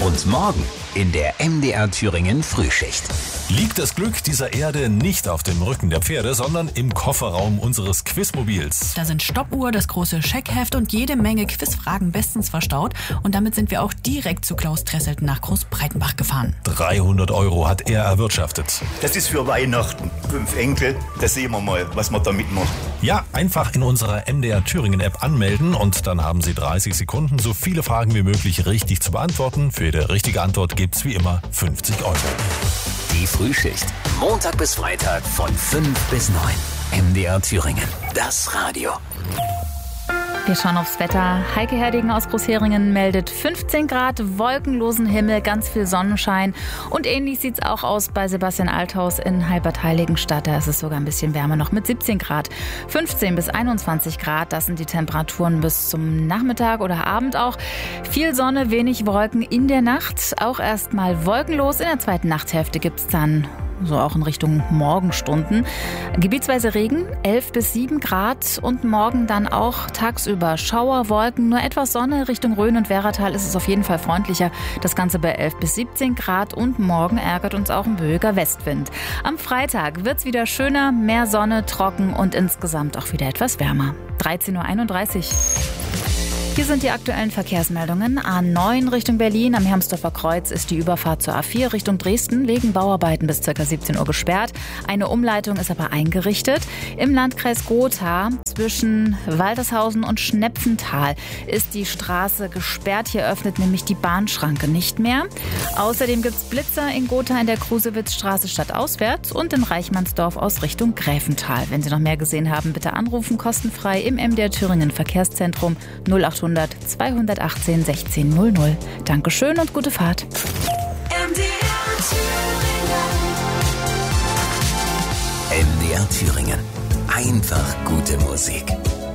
Und morgen in der MDR Thüringen Frühschicht. Liegt das Glück dieser Erde nicht auf dem Rücken der Pferde, sondern im Kofferraum unseres Quizmobils. Da sind Stoppuhr, das große Scheckheft und jede Menge Quizfragen bestens verstaut. Und damit sind wir auch direkt zu Klaus Tresselt nach Großbreitenbach gefahren. 300 € hat er erwirtschaftet. Das ist für Weihnachten. 5 Enkel, da sehen wir mal, was wir damit machen. Ja, einfach in unserer MDR Thüringen App anmelden und dann haben Sie 30 Sekunden, so viele Fragen wie möglich richtig zu beantworten. Für jede richtige Antwort gibt's wie immer 50 €. Die Frühschicht. Montag bis Freitag von 5 bis 9. MDR Thüringen. Das Radio. Wir schauen aufs Wetter. Heike Herdigen aus Großheringen meldet 15 Grad, wolkenlosen Himmel, ganz viel Sonnenschein. Und ähnlich sieht es auch aus bei Sebastian Althaus in Halbert-Heiligenstadt. Da ist es sogar ein bisschen wärmer noch mit 17 Grad. 15 bis 21 Grad, das sind die Temperaturen bis zum Nachmittag oder Abend auch. Viel Sonne, wenig Wolken in der Nacht. Auch erstmal wolkenlos. In der zweiten Nachthälfte gibt es dann so auch in Richtung Morgenstunden. Gebietsweise Regen, 11 bis 7 Grad und morgen dann auch tagsüber Schauer, Wolken, nur etwas Sonne. Richtung Rhön und Werratal ist es auf jeden Fall freundlicher. Das Ganze bei 11 bis 17 Grad und morgen ärgert uns auch ein böiger Westwind. Am Freitag wird's wieder schöner, mehr Sonne, trocken und insgesamt auch wieder etwas wärmer. 13:31 Uhr. Hier sind die aktuellen Verkehrsmeldungen. A9 Richtung Berlin. Am Hermsdorfer Kreuz ist die Überfahrt zur A4 Richtung Dresden wegen Bauarbeiten bis ca. 17 Uhr gesperrt. Eine Umleitung ist aber eingerichtet. Im Landkreis Gotha zwischen Waltershausen und Schnepfenthal ist die Straße gesperrt. Hier öffnet nämlich die Bahnschranke nicht mehr. Außerdem gibt es Blitzer in Gotha in der Krusewitzstraße stadtauswärts und in Reichmannsdorf aus Richtung Gräfenthal. Wenn Sie noch mehr gesehen haben, bitte anrufen, kostenfrei im MDR Thüringen Verkehrszentrum 0800 218 1600. Dankeschön und gute Fahrt. MDR Thüringen. Einfach gute Musik.